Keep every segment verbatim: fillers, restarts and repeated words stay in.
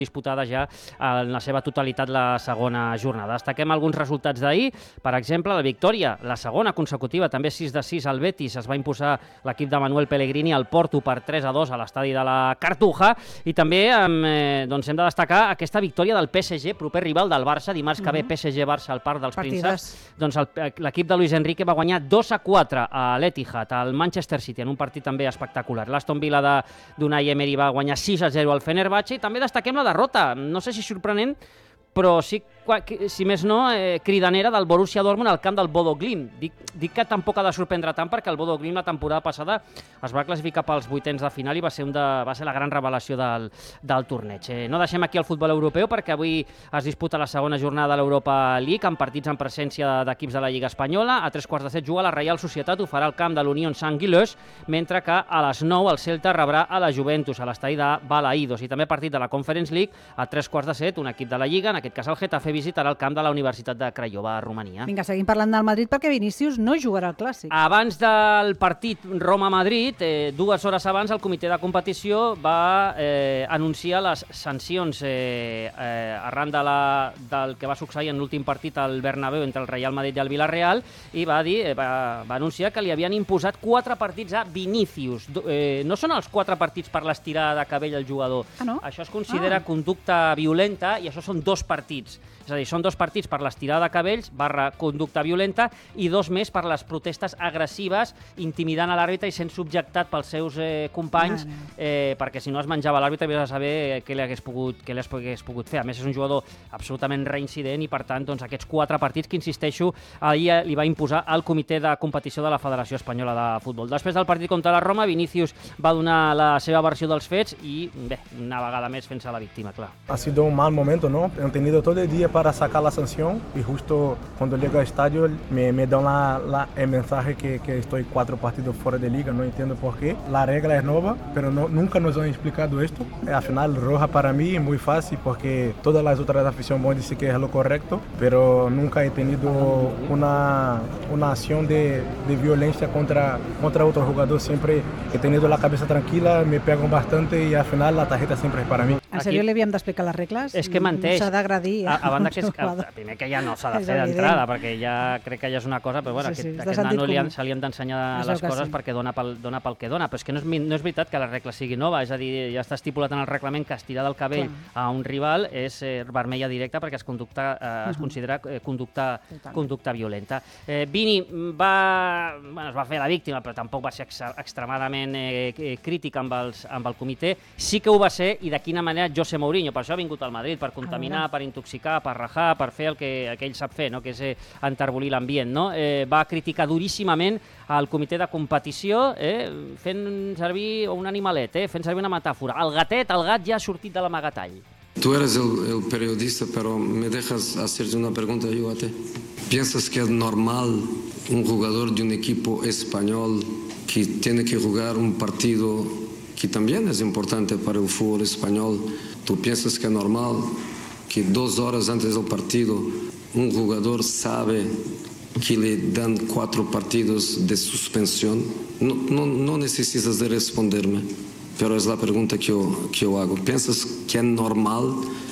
disputada ja en la seva totalitat la segona jornada. Destaquem alguns resultats d'ahir, per exemple, la victòria, la segona consecutiva, també sis de sis al Betis, es va imposar l'equip de Manuel Pellegrini al Porto per tres a dos a l'estadi de la Cartuja, i també eh, doncs hem de destacar aquesta victòria del P S G, proper rival del Barça, dimarts que ve P S G-Barça al Parc dels Prínceps. Doncs l'equip de Luis Enrique va guanyar dos a quatre a l'Etihad, al Manchester City, en un partit també espectacular. L'Aston Villa d'Unai Emery va guanyar sis a zero al Fenerbahçe, i també destaquem la derrota, no sé si sorprenent, però sí, si més no, eh, cridanera del Borussia Dortmund al camp del Bodo Glimt. Dic, dic que tampoc ha de sorprendre tant perquè el Bodo Glimt la temporada passada es va classificar pels vuitens de final i va ser, un de, va ser la gran revelació del, del torneig. Eh, no deixem aquí el futbol europeu perquè avui es disputa la segona jornada de l'Europa League amb partits en presència d'equips de la Lliga Espanyola. A tres quarts de set juga la Reial Societat, ho farà al camp de l'Unión Saint-Gilloise, mentre que a les nou el Celta rebrà a la Juventus a l'estadi de Balaïdos. I també partit de la Conference League, a tres quarts de set, un equip de la Lliga, en aquest cas el Getafe, visitarà el camp de la Universitat de Craiova, a Romania. Vinga, seguim parlant del Madrid perquè Vinícius no jugarà al Clàssic. Abans del partit Roma-Madrid, eh, dues hores abans, el comitè de competició va eh, anunciar les sancions eh, eh, arran de la, del que va succeir en l'últim partit al Bernabéu entre el Real Madrid i el Villarreal, i va dir, eh, va, va anunciar que li havien imposat quatre partits a Vinícius. Eh, no són els quatre partits per l'estirada de cabell al jugador. Ah, no? Això es considera ah. conducta violenta i això són dos partits. És a dir, són dos partits per l'estirada de cabells barra conducta violenta i dos més per les protestes agressives, intimidant a l'àrbitre i sent subjectat pels seus eh, companys, no, no. Eh, perquè si no es menjava l'àrbitre havies de saber què li hagués pogut, què li hagués pogut fer. A més, és un jugador absolutament reincident i, per tant, doncs, aquests quatre partits que, insisteixo, ahir li va imposar el comitè de competició de la Federació Espanyola de Futbol. Després del partit contra la Roma, Vinícius va donar la seva versió dels fets i, bé, una vegada més fent-se la víctima, clar. Ha sido un mal momento, ¿no? He tenido todo el día para sacar la sanción y justo cuando llego al estadio me, me dan la, la, el mensaje que, que estoy cuatro partidos fuera de liga, no entiendo por qué. La regla es nueva, pero no, nunca nos han explicado esto. Al final, roja para mí es muy fácil porque todas las otras aficiones van a decir que es lo correcto, pero nunca he tenido una, una acción de, de violencia contra, contra otro jugador. Siempre he tenido la cabeza tranquila, me pegan bastante y al final la tarjeta siempre es para mí. En sèrio li havíem d'explicar les regles? És que menteix. S'ha d'agredir. A, a banda que és, a, primer que ja no s'ha de fer d'entrada, perquè ja crec que ja és una cosa, però bueno, sí, sí, aquest, aquest nano li han, se li han d'ensenyar les coses sí. perquè dona pel, dona pel que dona. Però és que no és, no és veritat que la regla sigui nova, és a dir, ja està estipulat en el reglament que estirar del cabell Clar. a un rival és eh, vermella directa perquè es, conducta, eh, es considera eh, conducta, conducta violenta. Eh, Vini va, bueno, es va fer la víctima, però tampoc va ser ex, extremadament eh, crític amb, els, amb el comitè. Sí que ho va ser, i de quina manera José Mourinho, per això ha vingut al Madrid, per contaminar, per intoxicar, per rajar, per fer el que, el que ell sap fer, no? que és eh, enterbolir l'ambient. No? Eh, va criticar duríssimament al comitè de competició, eh, fent servir un animalet, eh, fent servir una metàfora. El gatet, el gat ja ha sortit de l'amagatall. Tú eres el, el periodista, pero me dejas hacerte una pregunta yo a ti. ¿Piensas que es normal un jugador de un equipo español que tiene que jugar un partido que también es importante para el fútbol español? ¿Tú piensas que es normal que dos horas antes del partido un jugador sabe que le dan cuatro partidos de suspensión? No, no, no necesitas de responderme, pero es la pregunta que yo, que yo hago. ¿Piensas que es normal?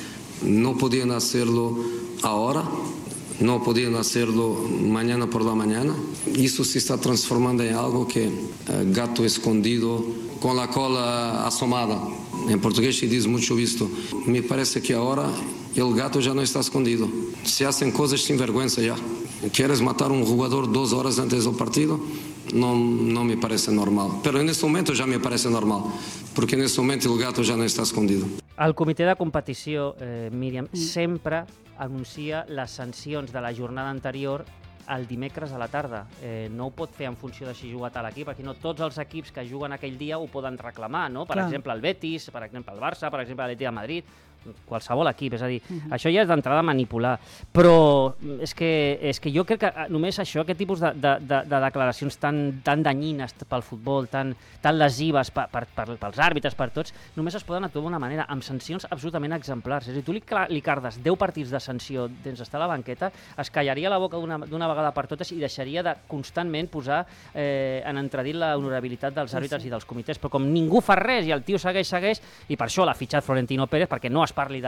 ¿No podían hacerlo ahora? ¿No podían hacerlo mañana por la mañana? Eso se está transformando en algo que eh, gato escondido con la cola asomada. En portugués se dice mucho esto. Me parece que ahora el gato ya no está escondido. Se hacen cosas sin vergüenza ya. ¿Quieres matar a un jugador dos horas antes del partido? No, no me parece normal. Pero en este momento ya me parece normal, porque en este momento el gato ya no está escondido. El comitè de competició, eh, Míriam, mm. sempre anuncia les sancions de la jornada anterior el dimecres a la tarda. Eh, no ho pot fer en funció de si ha jugat a l'equip, perquè no tots els equips que juguen aquell dia ho poden reclamar, no? Per Clar. exemple, el Betis, per exemple, el Barça, per exemple, l'Atlètic de Madrid, qualsevol equip, és a dir, uh-huh. això ja és d'entrada manipular, però és que, és que jo crec que només això, aquest tipus de, de, de, de declaracions tan, tan danyines pel futbol, tan, tan lesives per, per, per, pels àrbitres, per tots, només es poden actuar d'una manera, amb sancions absolutament exemplars. És a dir, tu li, li cardes deu partits de sanció dins d'estar a la banqueta, es callaria la boca d'una vegada per totes i deixaria de constantment posar eh, en entredit la honorabilitat dels àrbitres sí, sí. i dels comitès, però com ningú fa res i el tio segueix, segueix, i per això l'ha fitxat Florentino Pérez, perquè no es parli de